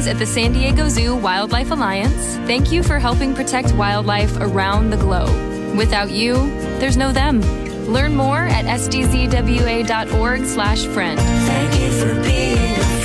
friends at the San Diego Zoo Wildlife Alliance, thank you for helping protect wildlife around the globe. Without you, there's no them. Learn more at sdzwa.org/friend. Thank you for being a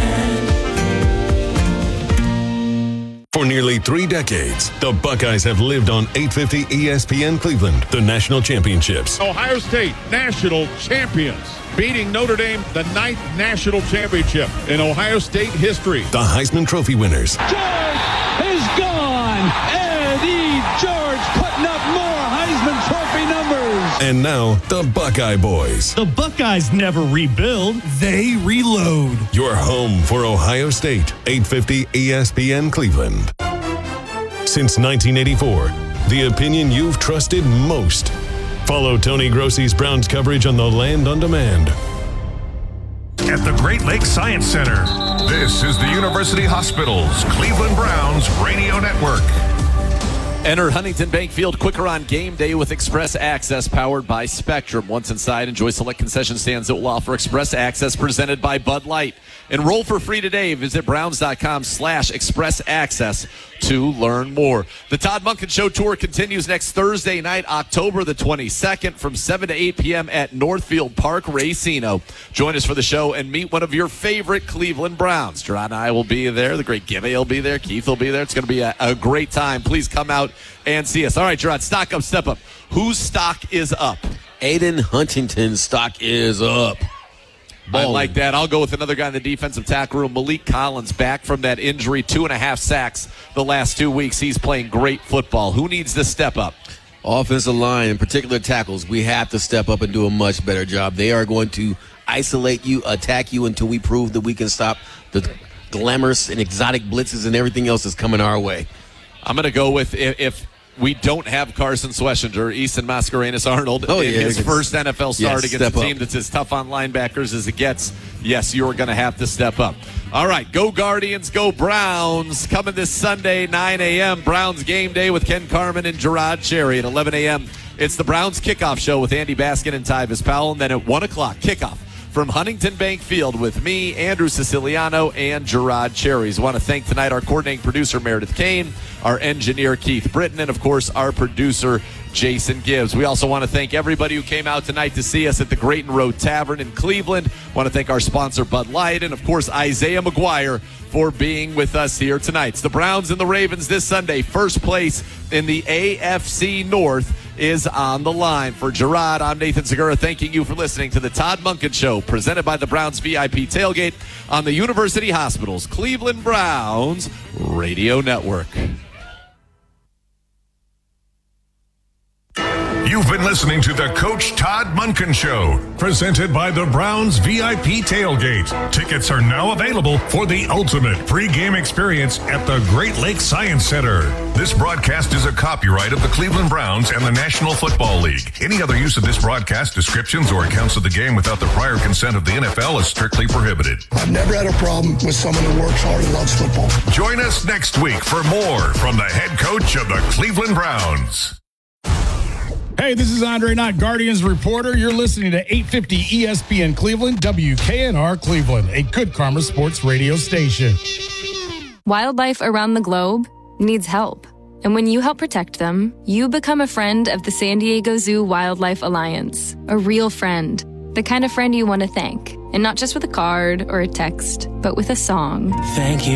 friend. For nearly 3 decades, the Buckeyes have lived on 850 ESPN Cleveland, the national championships. Ohio State, national champions, beating Notre Dame, the 9th national championship in Ohio State history. The Heisman Trophy winners. George is gone. Eddie George putting up more Heisman Trophy numbers. And now, the Buckeye Boys. The Buckeyes never rebuild, they reload. Your home for Ohio State, 850 ESPN Cleveland. Since 1984, the opinion you've trusted most. Follow Tony Grossi's Browns coverage on the Land on Demand. At the Great Lakes Science Center, this is the University Hospital's Cleveland Browns Radio Network. Enter Huntington Bank Field quicker on game day with Express Access powered by Spectrum. Once inside, enjoy select concession stands that will offer Express Access presented by Bud Light. Enroll for free today. Visit browns.com/express access to learn more. The Todd Monken Show Tour continues next Thursday night, October the 22nd from 7 to 8 p.m. at Northfield Park Racino. Join us for the show and meet one of your favorite Cleveland Browns. Gerard and I will be there. The great Gibby will be there. Keith will be there. It's going to be a great time. Please come out and see us. All right, Gerard, stock up, step up. Whose stock is up? Aiden Huntington's stock is up. I like that. I'll go with another guy in the defensive tackle room, Malik Collins, back from that injury, 2.5 sacks the last 2 weeks. He's playing great football. Who needs to step up? Offensive line, in particular tackles, we have to step up and do a much better job. They are going to isolate you, attack you until we prove that we can stop the glamorous and exotic blitzes and everything else that's coming our way. I'm going to go with if we don't have Carson Sweshinger, Easton Mascarenas-Arnold in his first NFL start against a team that's as tough on linebackers as it gets. Yes, you're going to have to step up. All right, go Guardians, go Browns. Coming this Sunday, 9 a.m., Browns game day with Ken Carman and Gerard Cherry. At 11 a.m., it's the Browns kickoff show with Andy Baskin and Tyvis Powell. And then at 1 o'clock, kickoff from Huntington Bank Field with me, Andrew Siciliano, and Gerard Cherries. I want to thank tonight our coordinating producer, Meredith Kane, our engineer, Keith Britton, and, of course, our producer, Jason Gibbs. We also want to thank everybody who came out tonight to see us at the Grayton Road Tavern in Cleveland. I want to thank our sponsor, Bud Light, and, of course, Isaiah McGuire for being with us here tonight. It's the Browns and the Ravens this Sunday. First place in the AFC North is on the line. For Gerard, I'm Nathan Segura, thanking you for listening to the Todd Monken Show, presented by the Browns VIP Tailgate on the University Hospital's Cleveland Browns Radio Network. You've been listening to the Coach Todd Monken Show, presented by the Browns VIP Tailgate. Tickets are now available for the ultimate pregame experience at the Great Lakes Science Center. This broadcast is a copyright of the Cleveland Browns and the National Football League. Any other use of this broadcast, descriptions, or accounts of the game without the prior consent of the NFL is strictly prohibited. I've never had a problem with someone who works hard and loves football. Join us next week for more from the head coach of the Cleveland Browns. Hey, this is Andre Knott, Guardians reporter. You're listening to 850 ESPN Cleveland, WKNR Cleveland, a Good Karma Sports radio station. Wildlife around the globe needs help. And when you help protect them, you become a friend of the San Diego Zoo Wildlife Alliance. A real friend. The kind of friend you want to thank. And not just with a card or a text, but with a song. Thank you